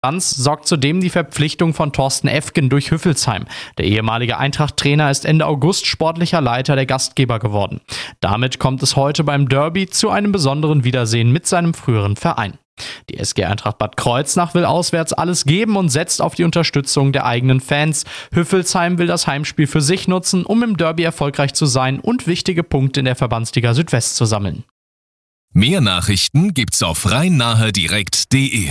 Sorgt zudem die Verpflichtung von Thorsten Efgen durch Hüffelsheim. Der ehemalige Eintracht-Trainer ist Ende August sportlicher Leiter der Gastgeber geworden. Damit kommt es heute beim Derby zu einem besonderen Wiedersehen mit seinem früheren Verein. Die SG Eintracht Bad Kreuznach will auswärts alles geben und setzt auf die Unterstützung der eigenen Fans. Hüffelsheim will das Heimspiel für sich nutzen, um im Derby erfolgreich zu sein und wichtige Punkte in der Verbandsliga Südwest zu sammeln. Mehr Nachrichten gibt's auf rhein-nahe-direkt.de.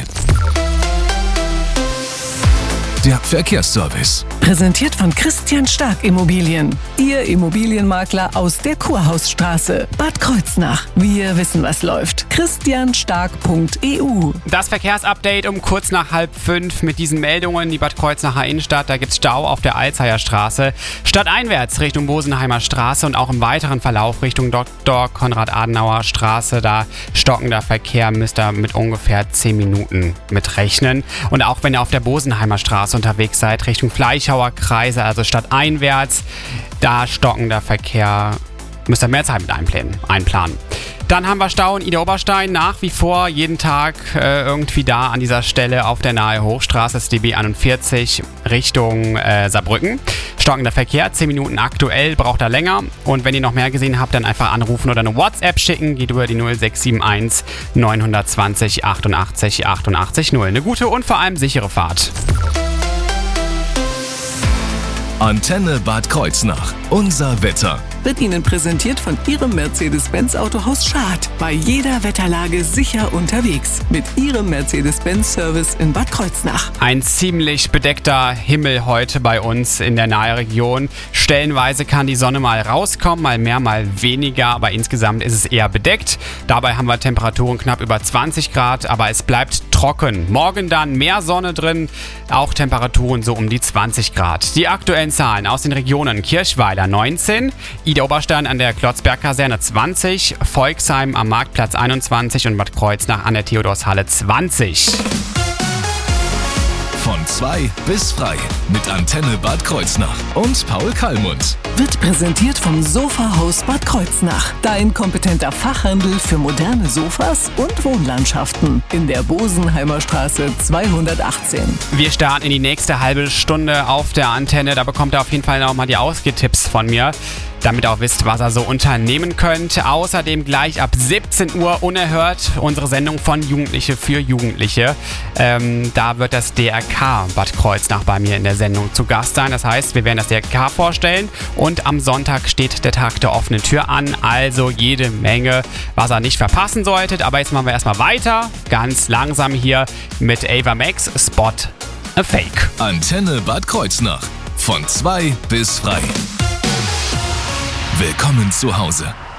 Der Verkehrsservice. Präsentiert von Christian Stark Immobilien. Ihr Immobilienmakler aus der Kurhausstraße. Bad Kreuznach. Wir wissen, was läuft. christianstark.eu. Das Verkehrsupdate um kurz nach 4:30 mit diesen Meldungen. Die Bad Kreuznacher Innenstadt, da gibt's Stau auf der Alzheimer Straße. Stadteinwärts Richtung Bosenheimer Straße und auch im weiteren Verlauf Richtung Dr. Konrad-Adenauer Straße. Da stockender Verkehr, müsst ihr mit ungefähr 10 Minuten mit rechnen. Und auch wenn ihr auf der Bosenheimer Straße unterwegs seid, Richtung Fleischhauer Kreise, also stadteinwärts, da stockender Verkehr, müsst ihr mehr Zeit mit einplanen. Dann haben wir Stau in Idar-Oberstein, nach wie vor jeden Tag irgendwie da an dieser Stelle auf der Nahe Hochstraße, das DB 41 Richtung Saarbrücken. Stockender Verkehr, 10 Minuten aktuell, braucht er länger. Und wenn ihr noch mehr gesehen habt, dann einfach anrufen oder eine WhatsApp schicken, geht über die 0671 920 88 88 0. Eine gute und vor allem sichere Fahrt. Antenne Bad Kreuznach. Unser Wetter. Wird Ihnen präsentiert von Ihrem Mercedes-Benz Autohaus Schad. Bei jeder Wetterlage sicher unterwegs. Mit Ihrem Mercedes-Benz-Service in Bad Kreuznach. Ein ziemlich bedeckter Himmel heute bei uns in der Nahregion. Stellenweise kann die Sonne mal rauskommen, mal mehr, mal weniger, aber insgesamt ist es eher bedeckt. Dabei haben wir Temperaturen knapp über 20 Grad, aber es bleibt trocken. Morgen dann mehr Sonne drin, auch Temperaturen so um die 20 Grad. Die aktuellen Zahlen aus den Regionen Kirchweiler 19, Idar-Oberstein an der Klotzberg-Kaserne 20, Volksheim am Marktplatz 21 und Bad Kreuznach an der Theodorshalle 20. Von 2 bis frei mit Antenne Bad Kreuznach und Paul Kallmund. Wird präsentiert vom Sofahaus Bad Kreuznach. Dein kompetenter Fachhandel für moderne Sofas und Wohnlandschaften. In der Bosenheimer Straße 218. Wir starten in die nächste halbe Stunde auf der Antenne. Da bekommt ihr auf jeden Fall nochmal die Ausgehtipps von mir, damit ihr auch wisst, was ihr so unternehmen könnt. Außerdem gleich ab 17 Uhr unerhört unsere Sendung von Jugendliche für Jugendliche. Da wird das DRK Bad Kreuznach bei mir in der Sendung zu Gast sein. Das heißt, wir werden das DRK vorstellen und am Sonntag steht der Tag der offenen Tür an. Also jede Menge, was ihr nicht verpassen solltet. Aber jetzt machen wir erstmal weiter, ganz langsam hier mit Ava Max, Spot a Fake. Antenne Bad Kreuznach. Von 2 bis frei. Willkommen zu Hause.